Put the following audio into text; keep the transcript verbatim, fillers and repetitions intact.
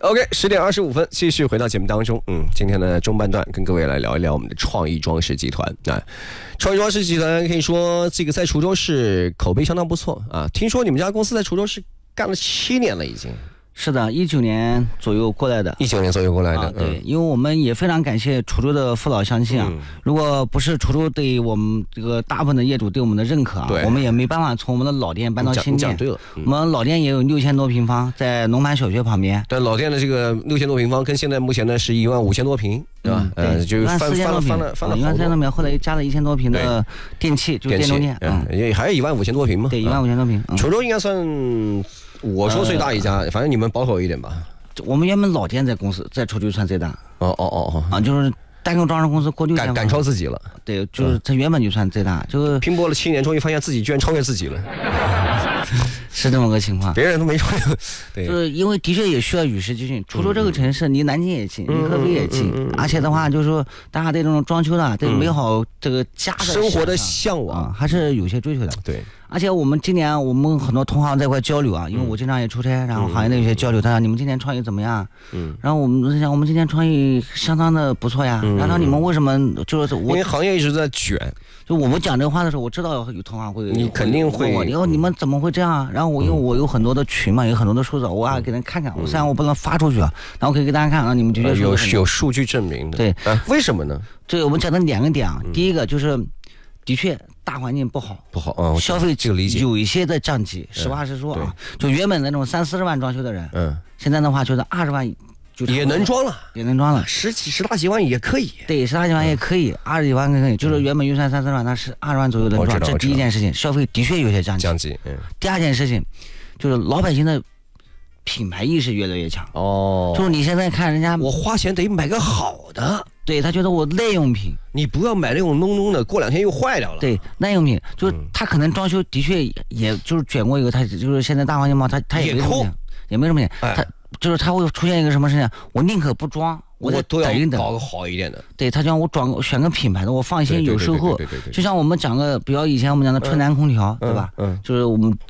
OK， 十点二十五分，继续回到节目当中。嗯，今天的中半段跟各位来聊一聊我们的创意装饰集团啊。创意装饰集团可以说这个在滁州市口碑相当不错啊。听说你们家公司在滁州市干了七年了，已经。 是的，一九年左右过来的。 一九年左右过来的， 啊、对、嗯，因为我们也非常感谢滁州的父老乡亲啊。嗯、如果不是滁州对我们这个大部分的业主对我们的认可啊，我们也没办法从我们的老店搬到新店。 讲对了， 嗯、我们老店也有六千多平方，在农盘小学旁边。 但老店的这个六千多平方，跟现在目前呢是一万五千多平，对吧？ 嗯、 呃，就翻翻了翻了翻了一万四千多平，后来又加了一千多平的电器，就是电动店， 嗯，也还有一万五千多平嘛。 对，一万五千多平。 滁州应该算。我说最大一家、呃，反正你们保守一点吧。 我们原本老店在公司在滁州算最大。 哦哦哦哦， 啊，就是单个装饰公司过六千， 赶赶超自己了。 对，就是它原本就算最大，就拼搏了七年，终于发现自己居然超越自己了。 是这么个情况， 别人都没超越。对， 就是因为的确也需要与时俱进。滁州这个城市离南京也近，离合肥也近，嗯嗯嗯嗯、而且的话，就是说大家对这种装修的、对美好这个家的生活的向往、 啊、还是有些追求的。 对。 而且我们今年我们很多同行在一块交流啊，因为我经常也出差，然后行业内有些交流，他说你们今年创意怎么样？嗯，然后我们想我们今年创意相当的不错呀。嗯、然后你们为什么就是我？ 因为行业一直在卷。 就我们讲这话的时候，我知道有同行会， 你肯定会。 然后你们怎么会这样啊？然后我因为我有很多的群嘛，有很多的数字，我还给人看看。我虽然我不能发出去啊，然后可以给大家看啊，你们的确有有数据证明的。 对， 啊、为什么呢？ 对，我们讲的两个点啊，第一个就是。的确，大环境不好， 不好啊、嗯， 消费这个理解有一些在降级。实话实说啊，就原本那种三四十万装修的人，嗯，现在的话就是二十万就也能装了， 也能装了， 十几十大几万也可以。 对，十大几万也可以，二十几万可以，就是原本预算三四十万，它是二十万左右的装。这第一件事情，消费的确有些降级。 降级。嗯。 第二件事情，就是老百姓的品牌意识越来越强。哦。就是你现在看人家， 我花钱得买个好的。 对，他觉得我耐用品， 你不要买那种弄弄的，过两天又坏掉了。 对，耐用品就是他可能装修的确也就是卷过一个，他就是现在大环境嘛，他他也没什么钱，也没什么钱，他就是他会出现一个什么事情，我宁可不装， 我都要搞个好一点的。 对，他讲我装选个品牌的，我放心有售后。就像我们讲个，比如以前我们讲的春南空调，对吧？嗯，就是我们